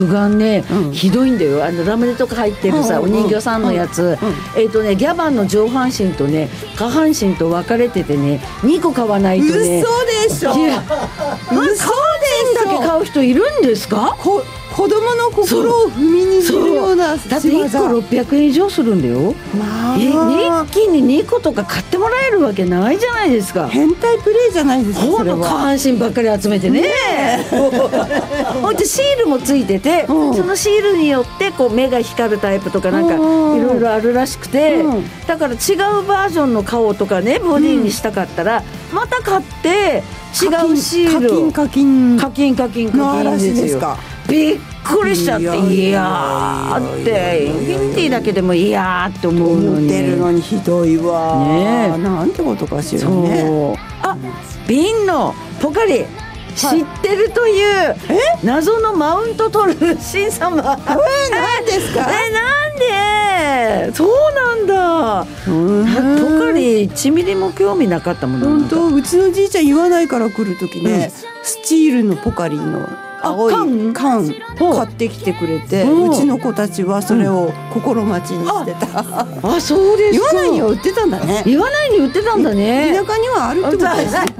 がんね、 うん、 ひどいんだよ。ラムネとか入ってるさ、お人形さんのやつ、ギャバンの上半身とね下半身と分かれててね、2個買わないとね。 嘘でしょ。 いや、下半身だけ買う人いるんですか？ 子供の心を踏みにじるような。 だって1個600円以上するんだよ。 まあ、 一気に2個とか買ってもらえるわけないじゃないですか。 変態プレイじゃないですか。 ほんと下半身ばっかり集めてね。ほんでシールもついてて、そのシールによってこう目が光るタイプとかなんかいろいろあるらしくて、だから違うバージョンの顔とかねボディにしたかったらまた買って違うシール課金の嵐ですか。 びっくりしちゃって、いやーってインフィニティだけでもいやーって思うのに、 思ってるのにひどいわね。なんてことかしらね。 あ、瓶のポカリ知ってるという謎のマウント取る新様。何ですか？ なんで？そうなんだ。ポカリ1ミリも興味なかったもの。 本当、うちのじいちゃん言わないから来る時ね、スチールのポカリの青い缶買ってきてくれて、うちの子たちはそれを心待ちにしてた。 あ、そうですか。 言わないには売ってたんだね。 言わないに売ってたんだね。 田舎にはあるってことですね。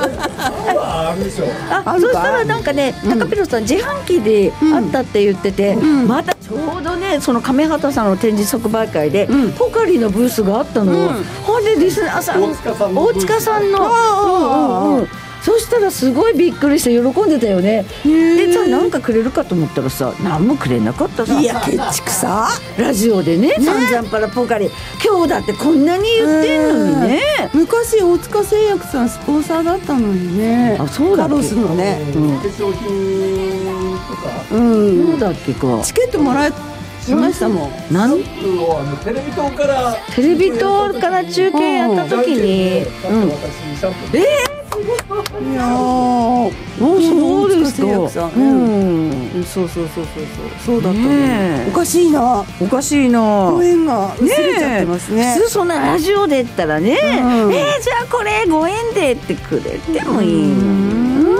そしたらなんかね、高ピロさん自販機であったって言ってて、またちょうどねその亀畑さんの展示即売会でポカリのブースがあったの。ほんでリスナーさん、大塚さんのそしたらすごいびっくりして喜んでたよね。でさ、なんかくれるかと思ったらさ、何もくれなかったさ。 いや、ケチくさ。 ラジオでね、散々パラポカリ今日だってこんなに言ってんのにね。 昔大塚製薬さんスポンサーだったのにね。 あ、そうだっけ。 カロスのね、 化粧品とか、 そうだっけか。 チケットもらえましたもん。 テレビ塔から中継やった時に、 いやー、 そうですか。 そうだったね。おかしいな。ご縁が薄れちゃってますね。 普通そんなラジオで言ったらね、じゃあこれご縁でってくれてもいいの。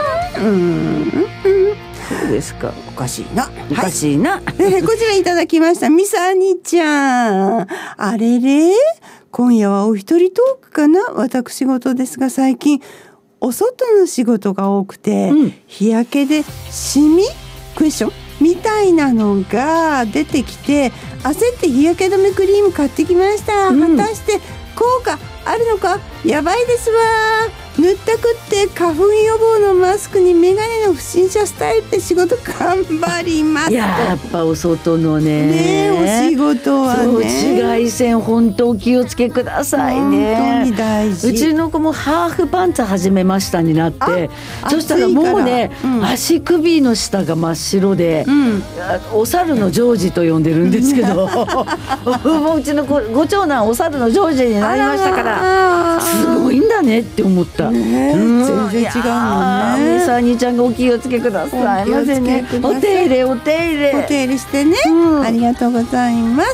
そうですか。 おかしいな。 おかしいな。 こちらいただきました。ミサニちゃん。あれれ？今夜はお一人トークかな？私事ですが、最近お外の仕事が多くて、日焼けでシミクエスチョンみたいなのが出てきて、焦って日焼け止めクリーム買ってきました。果たして効果あるのか？やばいですわ。塗ったくって花粉予防のマスクにメガネの不審者スタイルで仕事頑張ります。 やっぱお外のねお仕事はね、 紫外線本当お気をつけくださいね。 本当に大事。 うちの子もハーフパンツ始めましたになって、そしたらもうね、足首の下が真っ白で、お猿のジョージと呼んでるんですけどもううちのご長男お猿のジョージになりましたから、すごいんだねって思った。 全然違うもんね。 ミサ兄ちゃんがお気をつけくださいませね。お手入れしてね。ありがとうございます。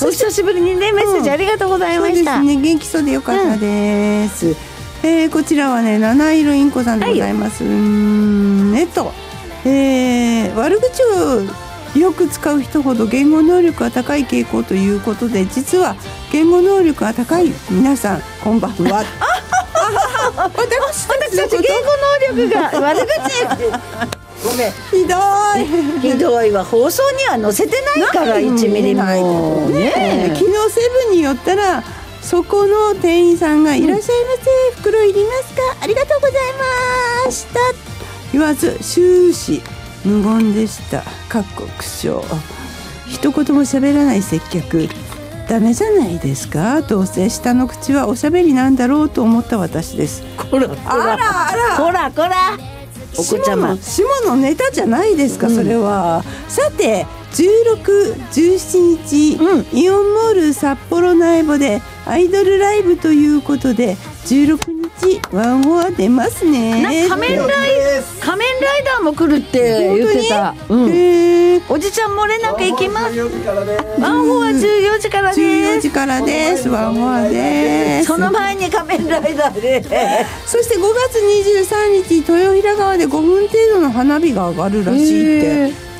お久しぶりにね、メッセージありがとうございました。 そうですね、元気そうでよかったです。こちらはね、七色インコさんでございます。悪口をよく使う人ほど言語能力が高い傾向ということで、実は言語能力が高い皆さん、こんばんは。私たち言語能力が悪口。ごめん、ひどいわ。放送には載せてないから1ミリもね。昨日セブンに寄ったら、そこの店員さんがいらっしゃいませ、袋いりますか、ありがとうございました言わず終始無言でした。苦笑。一言も喋らない接客、ダメじゃないですか。どうせ下の口はおしゃべりなんだろうと思った私です。こらお子ちゃま、下のネタじゃないですか、それは。さて、16、17日、イオンモール札幌内部でアイドルライブということで、16日ワンオア出ますね。仮面ライダーも来るって言ってた。おじちゃん漏れなく行きます。ワンオア14時からです。14時からです。ワンオアです。その前に仮面ライダーでそして5月23日豊平川で5分程度の花火が上がるらしいって。